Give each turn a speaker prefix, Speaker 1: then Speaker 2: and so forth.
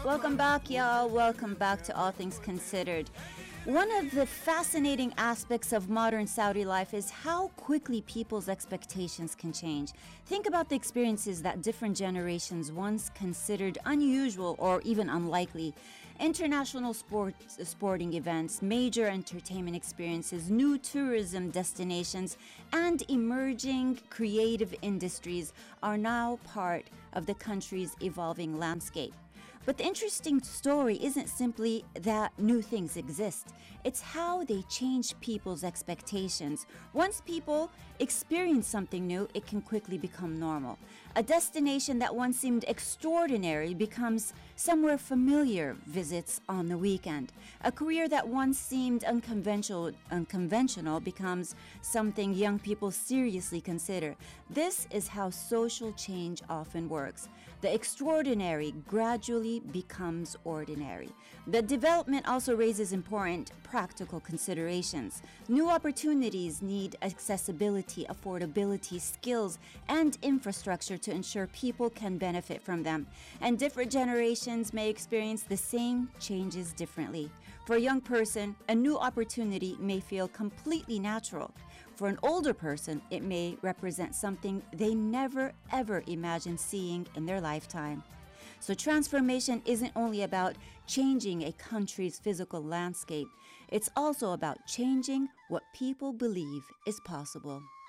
Speaker 1: Welcome back, y'all. Welcome back to All Things Considered. One of the fascinating aspects of modern Saudi life is how quickly people's expectations can change. Think about the experiences that different generations once considered unusual or even unlikely. International sporting events, major entertainment experiences, new tourism destinations, and emerging creative industries are now part of the country's evolving landscape. But the interesting story isn't simply that new things exist. It's how they change people's expectations. Once people experience something new, it can quickly become normal. A destination that once seemed extraordinary becomes somewhere familiar visits on the weekend. A career that once seemed unconventional becomes something young people seriously consider. This is how social change often works. The extraordinary gradually becomes ordinary. The development also raises important practical considerations. New opportunities need accessibility, affordability, skills, and infrastructure to ensure people can benefit from them. And different generations may experience the same changes differently. For a young person, a new opportunity may feel completely natural. For an older person, it may represent something they never ever imagined seeing in their lifetime. So transformation isn't only about changing a country's physical landscape, it's also about changing what people believe is possible.